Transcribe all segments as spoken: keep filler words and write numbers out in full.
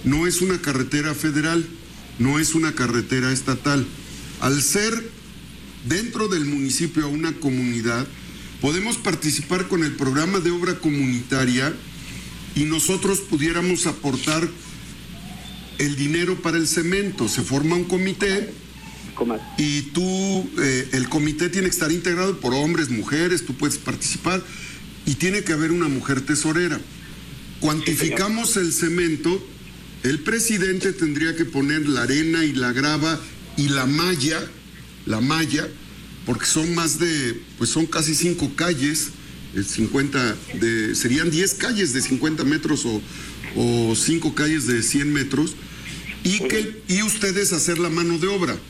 no es una carretera federal, no es una carretera estatal. Al ser dentro del municipio una comunidad, podemos participar con el programa de obra comunitaria y nosotros pudiéramos aportar el dinero para el cemento. Se forma un comité y tú, eh, el comité tiene que estar integrado por hombres, mujeres, tú puedes participar y tiene que haber una mujer tesorera. Cuantificamos el cemento, el presidente tendría que poner la arena y la grava y la malla, la malla, porque son más de, pues son casi cinco calles, cincuenta de, serían diez calles de cincuenta metros o, o cinco calles de cien metros, y, que, y ustedes hacer la mano de obra.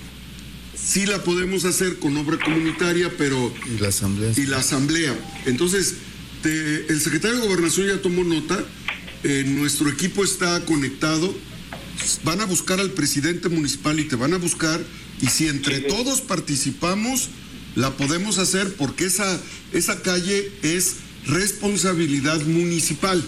Sí la podemos hacer con obra comunitaria, pero... Y la asamblea. Y la asamblea. Entonces, te, el secretario de Gobernación ya tomó nota, eh, nuestro equipo está conectado, van a buscar al presidente municipal y te van a buscar, y si entre todos participamos, la podemos hacer, porque esa, esa calle es responsabilidad municipal,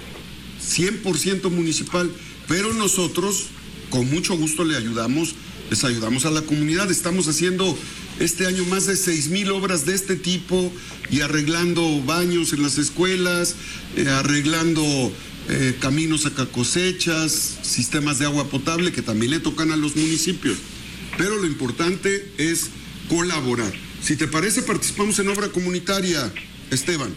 cien por ciento municipal, pero nosotros con mucho gusto le ayudamos, les ayudamos a la comunidad. Estamos haciendo este año más de seis mil obras de este tipo y arreglando baños en las escuelas, eh, arreglando eh, caminos a cosechas, sistemas de agua potable que también le tocan a los municipios. Pero lo importante es colaborar. Si te parece, participamos en obra comunitaria, Esteban.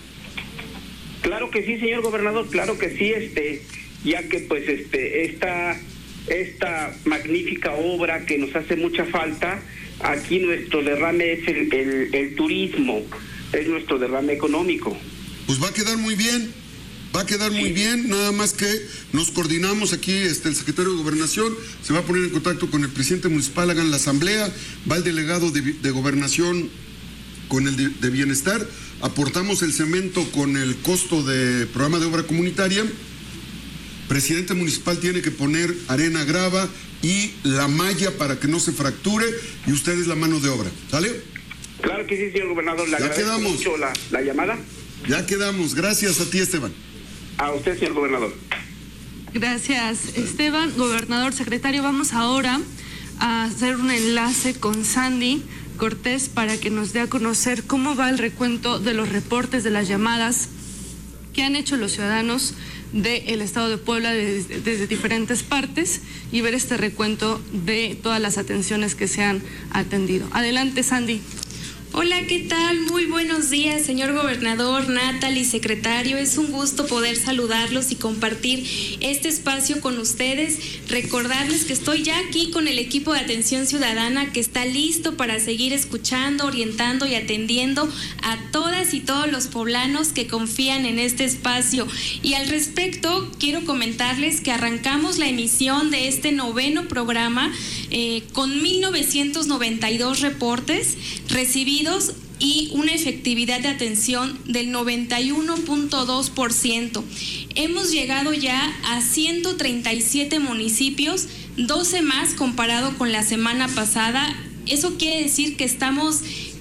Claro que sí, señor gobernador, claro que sí, este, ya que pues este esta esta magnífica obra que nos hace mucha falta, aquí nuestro derrame es el, el, el turismo, es nuestro derrame económico. Pues va a quedar muy bien, va a quedar muy bien, nada más que nos coordinamos aquí, este, el secretario de Gobernación se va a poner en contacto con el presidente municipal, hagan la asamblea, va el delegado de, de Gobernación con el de, de Bienestar, aportamos el cemento con el costo de programa de obra comunitaria, presidente municipal tiene que poner arena, grava y la malla para que no se fracture, y ustedes la mano de obra, ¿sale? Claro que sí, señor gobernador, le ya agradezco quedamos. mucho la, la llamada. Ya quedamos, gracias a ti, Esteban. A usted, señor gobernador. Gracias, Esteban. Gobernador, secretario, vamos ahora a hacer un enlace con Sandy Cortés para que nos dé a conocer cómo va el recuento de los reportes de las llamadas que han hecho los ciudadanos del estado de Puebla desde, desde diferentes partes y ver este recuento de todas las atenciones que se han atendido. Adelante, Sandy. Hola, ¿qué tal? Muy buenos días, señor gobernador, Natalie, secretario. Es un gusto poder saludarlos y compartir este espacio con ustedes. Recordarles que estoy ya aquí con el equipo de atención ciudadana que está listo para seguir escuchando, orientando y atendiendo a todas y todos los poblanos que confían en este espacio. Y al respecto, quiero comentarles que arrancamos la emisión de este noveno programa eh, con mil novecientos noventa y dos reportes recibidos y una efectividad de atención del noventa y uno punto dos por ciento. Hemos llegado ya a ciento treinta y siete municipios, doce más comparado con la semana pasada. Eso quiere decir que estamos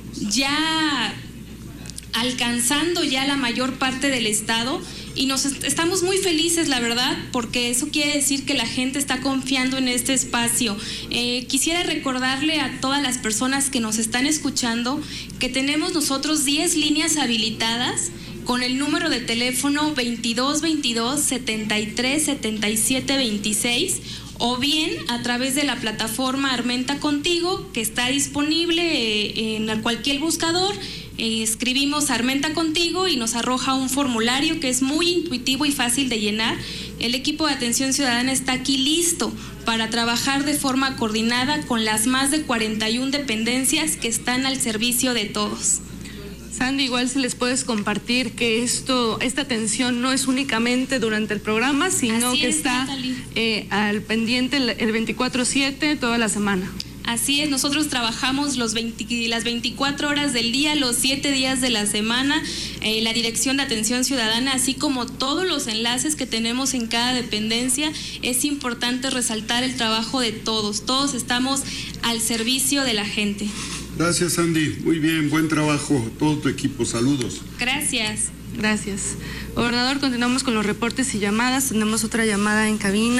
ya alcanzando ya la mayor parte del estado y nos est- estamos muy felices, la verdad, porque eso quiere decir que la gente está confiando en este espacio. Eh, quisiera recordarle a todas las personas que nos están escuchando que tenemos nosotros diez líneas habilitadas con el número de teléfono veintidós veintidós setenta y tres setenta y siete veintiséis, o bien a través de la plataforma Armenta Contigo, que está disponible eh, en cualquier buscador. Eh, escribimos Armenta Contigo y nos arroja un formulario que es muy intuitivo y fácil de llenar. El equipo de atención ciudadana está aquí listo para trabajar de forma coordinada con las más de cuarenta y una dependencias que están al servicio de todos. Sandy, igual si les puedes compartir que esto, esta atención no es únicamente durante el programa, sino Así que es, está eh, al pendiente el, el veinticuatro siete toda la semana. Así es, nosotros trabajamos los veinte, las veinticuatro horas del día, los siete días de la semana, eh, la Dirección de Atención Ciudadana, así como todos los enlaces que tenemos en cada dependencia. Es importante resaltar el trabajo de todos, todos estamos al servicio de la gente. Gracias, Andy. Muy bien, buen trabajo, todo tu equipo. Saludos. Gracias. Gracias. Gobernador, continuamos con los reportes y llamadas. Tenemos otra llamada en cabina.